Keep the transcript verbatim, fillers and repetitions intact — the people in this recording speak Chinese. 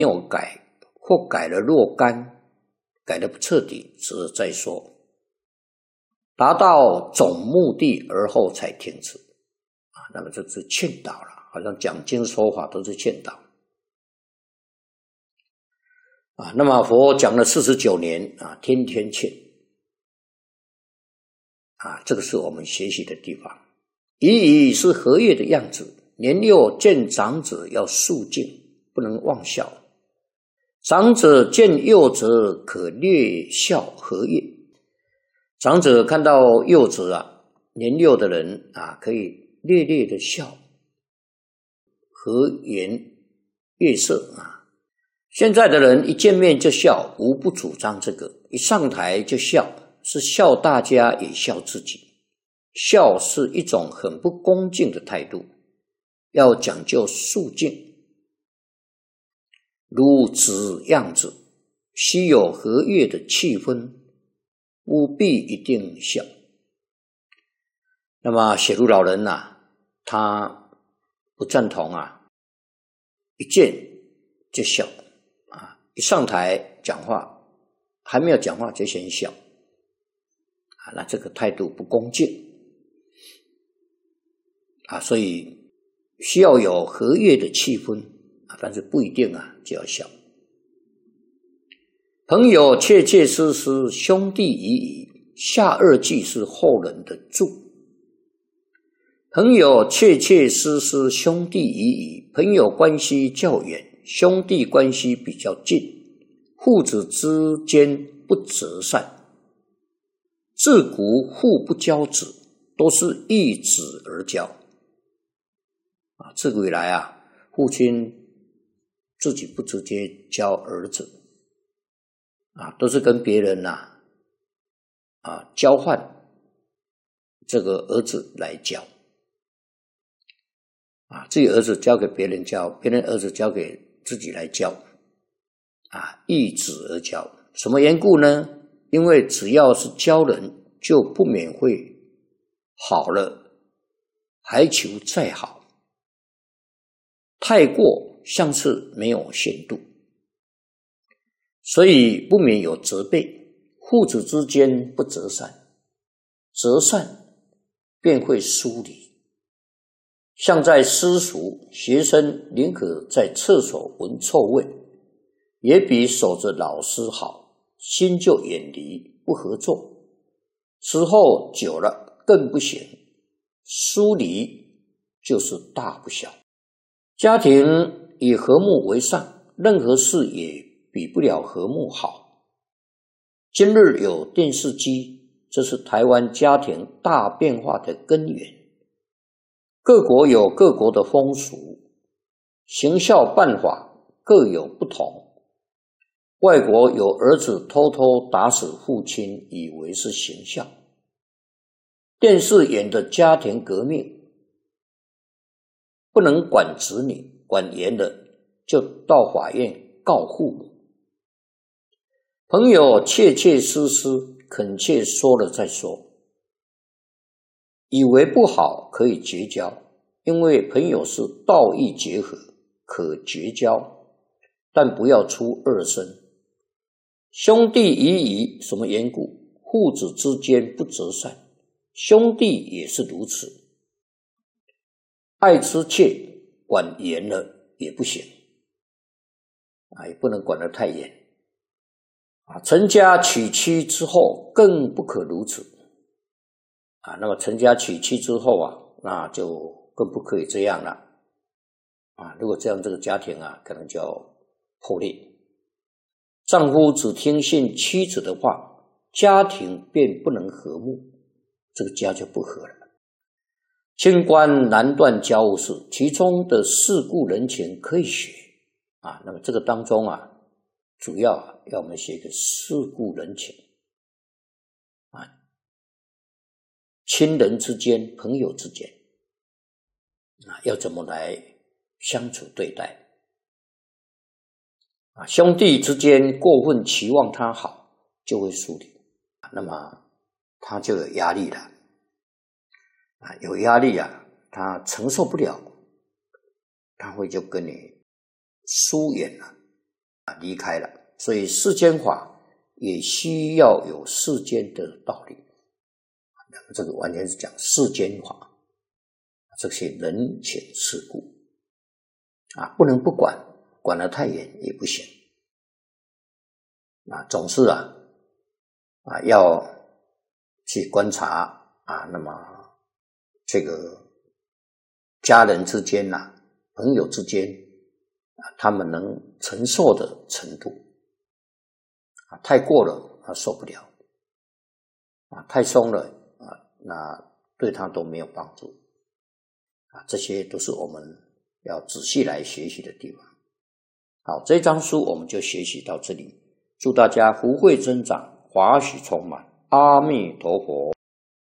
没有改，或改了若干，改得不彻底，则再说。达到总目的而后才停止啊，那么这是劝导了，好像讲经说法都是劝导啊。那么佛讲了四十九年啊，天天劝啊，这个是我们学习的地方。已已是和悦的样子，年幼见长者要肃静，不能妄笑。长者见幼者可略笑和悦。长者看到幼者啊，年幼的人啊，可以略略的笑，和颜悦色啊。现在的人一见面就笑，无不主张这个，一上台就笑，是笑大家也笑自己。笑是一种很不恭敬的态度，要讲究肃静。如此样子，须有和悦的气氛，务必一定笑。那么写入老人啊，他不赞同啊，一见就笑啊，一上台讲话还没有讲话就先笑啊，那这个态度不恭敬啊，所以需要有和悦的气氛啊，但是不一定啊就要笑。朋友切切实实，兄弟已矣，下二句是后人的注。朋友切切实实，兄弟已矣，朋友关系较远，兄弟关系比较近，父子之间不择善。自古父不教子，都是易子而教啊。自古以来啊，父亲自己不直接教儿子啊，都是跟别人呐 啊, 啊交换这个儿子来教啊，自己儿子交给别人教，别人儿子交给自己来教啊，易子而教。什么缘故呢？因为只要是教人，就不免会好了还求再好，太过像是没有限度，所以不免有责备。父子之间不择善，择善便会疏离。像在私塾，学生宁可在厕所闻臭味，也比守着老师好，心就远离，不合作。时候久了更不行，疏离就是大不小。家庭以和睦为上，任何事也比不了和睦好。今日有电视机，这是台湾家庭大变化的根源。各国有各国的风俗，行孝办法各有不同。外国有儿子偷偷打死父亲，以为是行孝。电视演的家庭革命，不能管子女，管严了就到法院告父母。朋友切切实实，恳切说了再说。以为不好可以绝交，因为朋友是道义结合，可绝交，但不要出二声。兄弟已矣，什么缘故？父子之间不择善，兄弟也是如此。爱之切，管严了也不行啊，也不能管得太严啊。成家娶妻之后更不可如此啊，那么成家娶妻之后啊，那就更不可以这样了啊！如果这样，这个家庭啊，可能就要破裂。丈夫只听信妻子的话，家庭便不能和睦，这个家就不和了。清官难断家务事，其中的世故人情可以学啊。那么这个当中啊，主要啊要我们学一个世故人情啊。亲人之间，朋友之间啊，要怎么来相处对待啊？兄弟之间过分期望他好，就会疏离，那么他就有压力了啊，有压力啊，他承受不了，他会就跟你疏远了离开了，所以世间法也需要有世间的道理。这个完全是讲世间法，这些人情世故啊，不能不管，管得太严也不行啊，总是啊啊要去观察啊，那么这个家人之间呐、啊，朋友之间啊，他们能承受的程度啊，太过了他受不了啊，太松了啊，那对他都没有帮助啊，这些都是我们要仔细来学习的地方。好，这张书我们就学习到这里，祝大家福慧增长，法喜充满，阿弥陀佛。